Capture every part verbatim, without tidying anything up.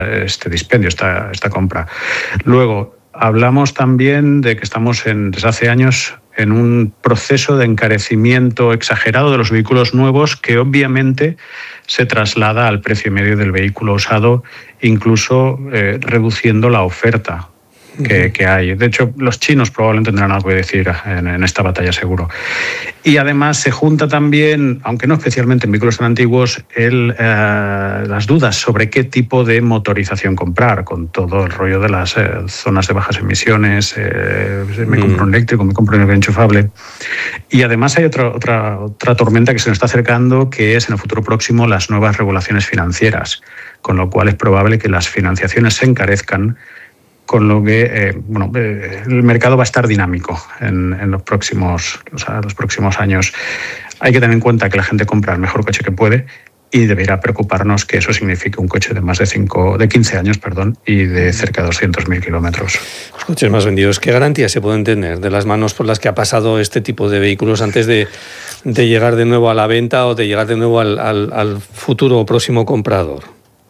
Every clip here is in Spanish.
este dispendio, esta, esta compra. Luego, hablamos también de que estamos en, desde hace años en un proceso de encarecimiento exagerado de los vehículos nuevos que obviamente se traslada al precio medio del vehículo usado, incluso eh, reduciendo la oferta que, que hay. De hecho, los chinos probablemente tendrán algo que decir en, en esta batalla, seguro. Y además se junta también, aunque no especialmente en vehículos tan antiguos, el, eh, las dudas sobre qué tipo de motorización comprar, con todo el rollo de las eh, zonas de bajas emisiones, eh, me compro un eléctrico, me compro un enchufable. Y además hay otra, otra, otra tormenta que se nos está acercando, que es en el futuro próximo las nuevas regulaciones financieras, con lo cual es probable que las financiaciones se encarezcan, con lo que eh, bueno, eh, el mercado va a estar dinámico en, en los, próximos, o sea, los próximos años. Hay que tener en cuenta que la gente compra el mejor coche que puede y deberá preocuparnos que eso signifique un coche de más de, cinco, de quince años perdón, y de cerca de doscientos mil kilómetros. Los coches más vendidos, ¿qué garantías se pueden tener de las manos por las que ha pasado este tipo de vehículos antes de, de llegar de nuevo a la venta o de llegar de nuevo al, al, al futuro o próximo comprador?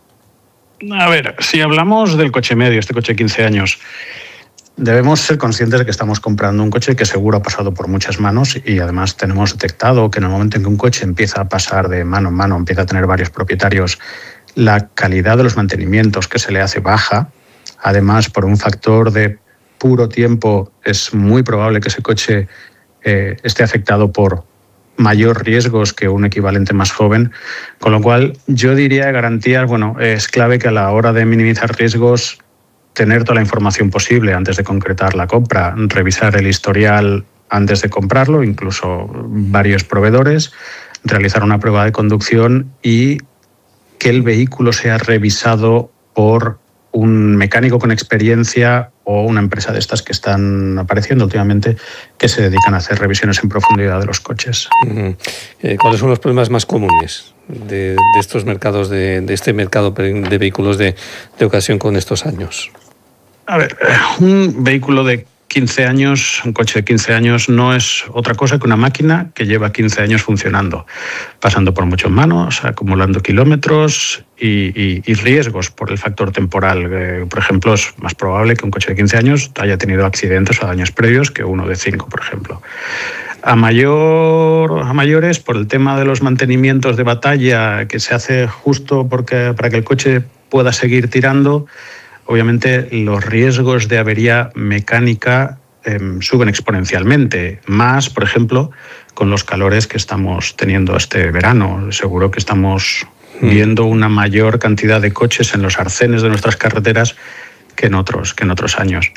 A ver, si hablamos del coche medio, este coche de quince años, debemos ser conscientes de que estamos comprando un coche que seguro ha pasado por muchas manos y además tenemos detectado que en el momento en que un coche empieza a pasar de mano en mano, empieza a tener varios propietarios, la calidad de los mantenimientos que se le hace baja. Además, por un factor de puro tiempo, es muy probable que ese coche eh, esté afectado por mayor riesgos que un equivalente más joven, con lo cual yo diría garantías, bueno, es clave que a la hora de minimizar riesgos, tener toda la información posible antes de concretar la compra, revisar el historial antes de comprarlo, incluso varios proveedores, realizar una prueba de conducción y que el vehículo sea revisado por un mecánico con experiencia o una empresa de estas que están apareciendo últimamente que se dedican a hacer revisiones en profundidad de los coches. Uh-huh. Eh, ¿Cuáles son los problemas más comunes de, de estos mercados, de, de este mercado de vehículos de, de ocasión con estos años? A ver, un vehículo de quince años, un coche de quince años no es otra cosa que una máquina que lleva quince años funcionando, pasando por muchas manos, acumulando kilómetros y, y, y riesgos por el factor temporal. Eh, por ejemplo, es más probable que un coche de quince años haya tenido accidentes o daños previos que uno de cinco, por ejemplo. A, mayor, a mayores, por el tema de los mantenimientos de batalla que se hace justo porque, para que el coche pueda seguir tirando, obviamente los riesgos de avería mecánica eh, suben exponencialmente. Más, por ejemplo, con los calores que estamos teniendo este verano. Seguro que estamos viendo una mayor cantidad de coches en los arcenes de nuestras carreteras que en otros, que en otros años.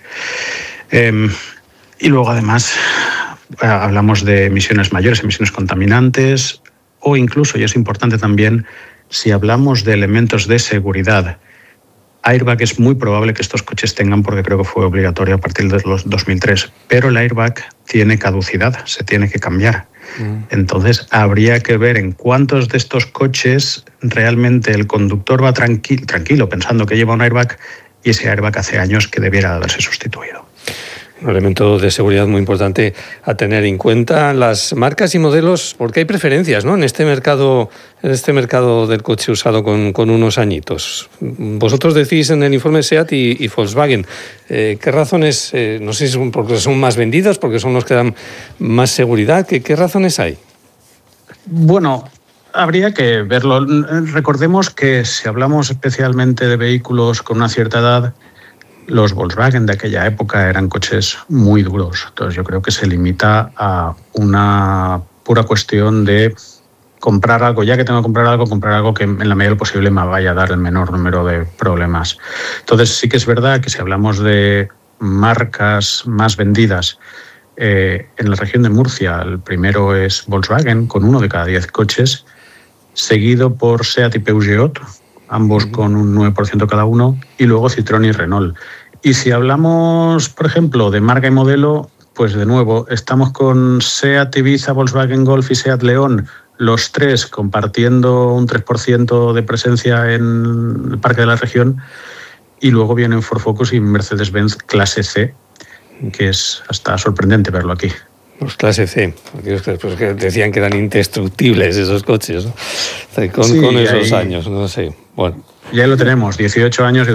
Eh, y luego, además, hablamos de emisiones mayores, emisiones contaminantes, o incluso, y es importante también, si hablamos de elementos de seguridad. Airbag es muy probable que estos coches tengan, porque creo que fue obligatorio a partir de los dos mil tres, pero el airbag tiene caducidad, se tiene que cambiar. Mm. Entonces habría que ver en cuántos de estos coches realmente el conductor va tranquilo, tranquilo pensando que lleva un airbag y ese airbag hace años que debiera haberse sustituido. Un elemento de seguridad muy importante a tener en cuenta. Las marcas y modelos, porque hay preferencias, ¿no?, en este mercado, en este mercado del coche usado con, con unos añitos. Vosotros decís en el informe SEAT y, y Volkswagen, eh, ¿qué razones? Eh, no sé si son porque son más vendidos, porque son los que dan más seguridad. ¿Qué, qué razones hay? Bueno, habría que verlo. Recordemos que si hablamos especialmente de vehículos con una cierta edad, los Volkswagen de aquella época eran coches muy duros. Entonces yo creo que se limita a una pura cuestión de comprar algo, ya que tengo que comprar algo, comprar algo que en la medida de lo posible me vaya a dar el menor número de problemas. Entonces sí que es verdad que si hablamos de marcas más vendidas, eh, en la región de Murcia el primero es Volkswagen, con uno de cada diez coches, seguido por SEAT y Peugeot, ambos con un nueve por ciento cada uno, y luego Citroën y Renault. Y si hablamos, por ejemplo, de marca y modelo, pues de nuevo, estamos con SEAT Ibiza, Volkswagen Golf y SEAT León, los tres compartiendo un tres por ciento de presencia en el parque de la región, y luego vienen Ford Focus y Mercedes-Benz clase C, que es hasta sorprendente verlo aquí. Los clase C, pues que decían que eran indestructibles esos coches, ¿no? Con, sí, con esos ahí, años, no sé. Bueno. ya lo tenemos, dieciocho años y